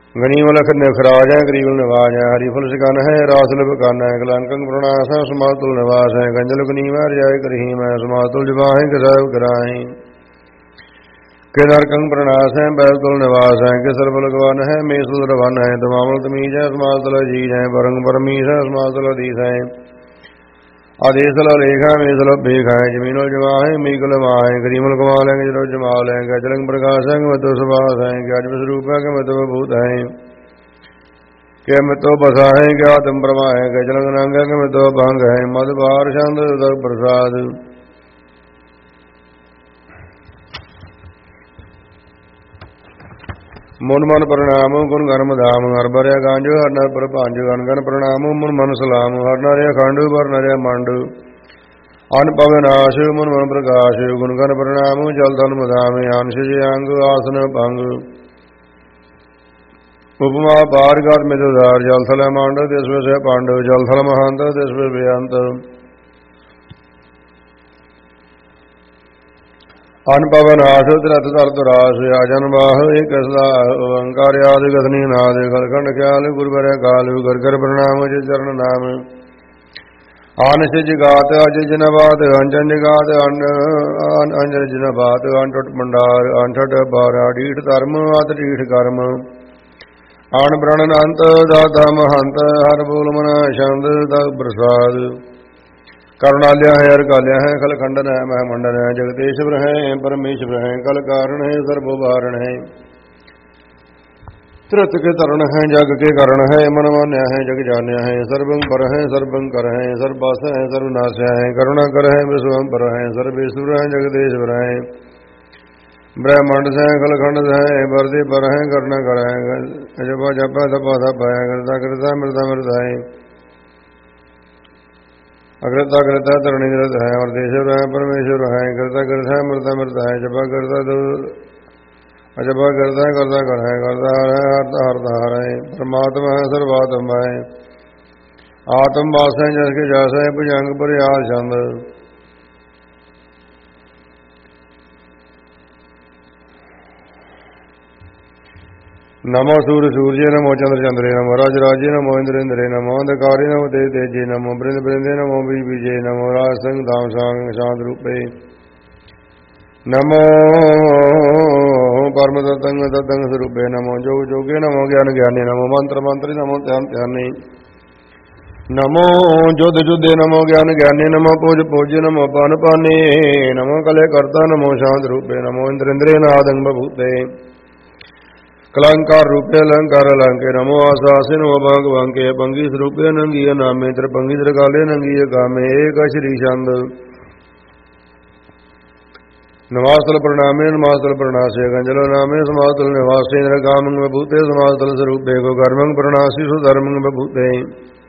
ਗਨੀਮ ਲਖ ਨਿਖਰਾਜ ਹੈ ਗਰੀਬ ਨਿਵਾਜ ਹੈ ਹਰੀ ਫੁਲ ਸਿਕਨ ਹੈ ਰਾਸ ਲਿਪ ਕੰਨ ਹੈ ਕਲੰਕੰ ਪ੍ਰਣਾਸ ਹੈ ਸਮਾਤੁਲ ਨਿਵਾਸ ਹੈ ਗੰਜਲ ਗਨੀਮ ਹੈ ਰਜਾਇ ਕਰੀਮ ਹੈ ਸਮਾਤੁਲ ਜਵਾਹਿ ਕਿਸੈ ਕਰਾਹੀ ਕਿ ਨਰਕੰ ਪ੍ਰਣਾਸ ਹੈ ਬੈਤੁਲ ਨਿਵਾਸ ਹੈ ਕਿਸਰ ਬਲਗਵਾਨ ਹੈ ਮੇਸੁਲ ਰਵਨ ਹੈ ਦਮਾਵਲ ਤਮੀਜ ਹੈ ਸਮਾਤੁਲ ਅਜੀਜ ਹੈ ਬਰੰਗ ਪਰਮੀਸ ਹੈ ਸਮਾਤੁਲ ਅਦੀਸ ਹੈ ਆਦੇਸਲ ਲੇਖ ਹੈ ਮੇਸਲ ਬੇਖ ਹੈ ਜਮੀਨੁਲ ਜਮਾ ਹੈ ਮੀਕਲ ਮਾ ਹੈ ਗਰੀਮਲ ਕਮਾਲ ਹੈ ਜਦੋਂ ਜਮਾਲ ਹੈ ਗਜਲੰਗ ਪ੍ਰਕਾਸ਼ ਹੈ ਮਤੋ ਸੁਭਾਸ ਹੈ ਕਿ ਅਜਬ ਸਰੂਪ ਹੈ ਕਿ ਮਤੋ ਭੂਤ ਹੈ ਕਿ ਮਤੋ ਬਸਾ ਹੈ ਕਿ ਆਤਮ ਪ੍ਰਮਾ ਹੈ ਗਜਲੰਗ ਨੰਗ ਹੈ ਕਿ ਮਤੋ ਭੰਗ ਹੈ ਮਦ ਬਾਰ ਛੰਦ ਤਕ ਪ੍ਰਸਾਦ ਮਨ ਮਨ ਪ੍ਰਣਾਮ ਗੁਣ ਗਰਮ ਧਾਮ ਹਰ ਬਰਿਆ ਗਾਂਜ ਹਰ ਨਰ ਪਰ ਭਾਂਜ ਗਨ ਗਨ ਪ੍ਰਣਾਮ ਮਨ ਮਨ ਸਲਾਮ ਹਰ ਨਰਿਆ ਖੰਡ ਪਰ ਨਰਿਆ ਮੰਡ ਅਨ ਪਵਨਾਸ਼ ਮਨ ਮਨ ਪ੍ਰਕਾਸ਼ ਗੁਣ ਗਨ ਪ੍ਰਣਾਮ ਜਲ ਧਨ ਮਧਾਮ ਅੰਸ਼ ਜੇ ਅੰਗ ਆਸਨ ਭੰਗ ਉਪਮਾ ਪਾਰ ਗਤ ਮਿਤਦਾਰ ਜਲ ਥਲ ਮੰਡ ਦੇਸ ਵੇ ਪਾਂਡ ਜਲ ਥਲ ਮਹੰਤ ਦੇਸ ਵੇ ਬੇਅੰਤ ਅਨ ਪਵਨ ਆਸ ਤਰਤ ਧਰ ਦੁਰਾਸ ਆਜਨ ਬਾਹ ਏਕ ਸਦਾ ਓੰਕਾਰ ਆਦਿ ਗਤਨੀ ਨਾਦ ਗਲਖੰਡ ਖਿਆਲ ਗੁਰ ਬਰੈ ਕਾਲ ਗੁਰ ਗਰ ਪ੍ਰਣਾਮ ਜਿ ਚਰਨ ਨਾਮ ਆਨ ਸੇ ਜਗਾਤ ਅਜ ਜਨ ਬਾਤ ਅੰਜਨ ਜਗਾਤ ਅੰਜਨ ਜਨ ਬਾਤ ਅੰਟਟ ਮੰਡਾਰ ਅੰਟਟ ਬਾਰਾ ਢੀਠ ਧਰਮ ਆਤ ਢੀਠ ਕਰਮ ਆਨ ਪ੍ਰਣ ਅੰਤ ਦਾਤਾ ਮਹੰਤ ਹਰ ਬੋਲ ਮਨ ਛੰਦ ਤਕ ਪ੍ਰਸਾਦ ਕਰੁਣਾਲਿਆ ਹੈ ਹਰ ਕਾਲਿਆ ਹੈ ਖਲ ਖੰਡਨ ਹੈ ਮਹਿ ਮੰਡਨ ਹੈ ਜਗਦੇਸ਼ਵਰ ਹੈ ਪਰਮੇਸ਼ਵਰ ਹੈ ਕਲ ਕਾਰਨ ਹੈ ਸਰਬ ਵਾਰਨ ਹੈ ਧਰਤ ਕੇ ਧਰਨ ਹੈ ਜਗ ਕੇ ਕਰਨ ਹੈ ਮਨ ਮਾਨਿਆ ਹੈ ਜਗ ਜਾਣਿਆ ਹੈ ਸਰਬੰ ਪਰ ਹੈ ਸਰਬੰ ਕਰ ਹੈ ਸਰਬਸ ਹੈ ਸਰਬ ਨਾਸਿਆ ਹੈ ਕਰੁਣਾ ਕਰ ਹੈ ਵਿਸ਼ਵੰ ਪਰ ਹੈ ਸਰਬੇਸ਼ਵਰ ਹੈ ਜਗਦੇਸ਼ਵਰ ਹੈ ਬ੍ਰਹਮੰਡ ਹੈ ਖਲ ਖੰਡ ਹੈ ਵਰਦੇ ਪਰ ਹੈ ਕਰਨਾ ਕਰ ਹੈ ਜਪਾ ਜਪਾ ਤਪਾ ਤਪਾ ਹੈ ਕਰਤਾ ਕਰਤਾ ਮਿਰਦਾ ਮਿਰਦਾ ਹੈ ਅਗਰਤਾ ਕਰਤਾ ਧਰਣੀ ਨਿਰਤ ਹੈ ਔਰ ਦੇਸ਼ਵਰ ਹੈ ਪਰਮੇਸ਼ਵਰ ਹੈ ਕਰਤਾ ਕਰਤਾ ਹੈ ਮਰਦਾ ਮਰਦਾ ਹੈ ਜਪਾ ਕਰਤਾ ਅਜਪਾ ਕਰਤਾ ਕਰਤਾ ਕਰ ਹੈ ਕਰਤਾ ਹਰਦਾ ਹਰ ਹੈ ਪਰਮਾਤਮਾ ਹੈ ਸਰਵਾਤਮਾ ਹੈ ਆਤਮ ਵਾਸ ਹੈ ਜਸ ਕੇ ਜਸ ਹੈ ਭੁਜੰਗ ਪਰਿਆਲ ਚੰਦ ਨਮੋ ਸੂਰ ਸੂਰਜੇ ਨਮੋ ਚੰਦਰ ਚੰਦਰੇ ਨਮੋ ਰਾਜ ਰਾਜੇ ਨਮੋ ਇੰਦਰ ਇੰਦਰੇ ਨਮੋ ਅੰਧਕਾਰੇ ਨਮੋ ਤੇਜ ਤੇਜੇ ਨਮੋ ਬ੍ਰਿੰਦ ਬ੍ਰਿੰਦੇ ਨਮੋ ਬੀਜ ਬੀਜੇ ਨਮੋ ਰਾਜ ਸਿੰਘ ਧਾਮ ਸੰਗ ਸ਼ਾਂਤ ਰੂਪੇ ਨਮੋ ਪਰਮ ਤਤੰਗ ਤਤੰਗ ਸਰੂਪੇ ਨਮੋ ਜੋਗ ਜੋਗੇ ਨਮੋ ਗਿਆਨ ਗਿਆਨੀ ਨਮੋ ਮੰਤਰ ਮੰਤਰੀ ਨਮੋ ਧਿਆਨ ਧਿਆਨੀ ਨਮੋ ਜੁਧ ਜੁਧੇ ਨਮੋ ਗਿਆਨ ਗਿਆਨੀ ਨਮੋ ਪੂਜ ਪੂਜੇ ਨਮੋ ਪਨ ਪਾਨੇ ਨਮੋ ਕਲੇ ਕਰਤਾ ਨਮੋ ਸ਼ਾਂਤ ਰੂਪੇ ਨਮੋ ਇੰਦਰ ਇੰਦਰੇ ਨਾਦੰ ਬਭੂਤੇ ਕਲੰਕਾਰ ਰੂਪੇ ਅਲੰਕਾਰ ਅਲੰਕੇ ਨਮੋ ਆਸਾਸੇ ਨਮੋ ਭਗਵੰਕੇ ਪੰਗੀ ਸਰੂਪੇ ਨੰਗੀਏ ਨਾਮੇ ਤ੍ਰਿਪੰਗੀ ਤ੍ਰਿਕਾਲੇ ਨੰਗੀਏ ਕਾਮੇ ਏਕ ਸ਼੍ਰੀ ਚੰਦ ਨਵਾਸਤਲ ਪ੍ਰਣਾਮੇ ਨਮਾਸਤਲ ਪ੍ਰਣਾਸੇ ਗੰਜਲੋ ਨਾਮੇ ਸਮਾਤਲ ਨਿਵਾਸੇ ਨਿਰਗਾਮੰ ਬਭੂਤੇ ਸਮਾਤਲ ਸਰੂਪੇ ਕੋ ਕਰਮੰ ਪ੍ਰਣਾਸੀ ਸੁ ਧਰਮੰ ਬਭੂਤੇ